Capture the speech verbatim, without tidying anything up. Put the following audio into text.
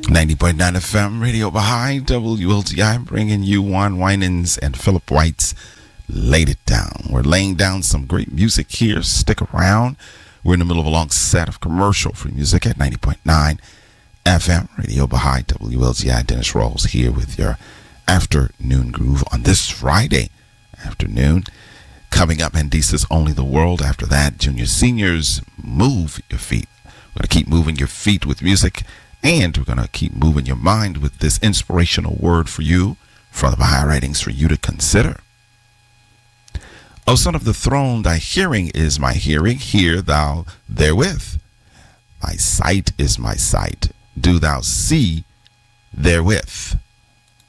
ninety point nine F M, Radio Baha'i, W L T I, bringing you Juan Winans and Philip White's Laid It Down. We're laying down some great music here. Stick around. We're in the middle of a long set of commercial-free music at ninety point nine F M, Radio Baha'i, W L T I. Dennis Rawls here with your afternoon groove on this Friday afternoon. Coming up, Handisa's Only the World. After that, Junior Seniors, Move Your Feet. We're going to keep moving your feet with music, and we're going to keep moving your mind with this inspirational word for you from the Baha'i writings for you to consider. O Son of the Throne, thy hearing is my hearing, hear thou therewith. Thy sight is my sight, do thou see therewith.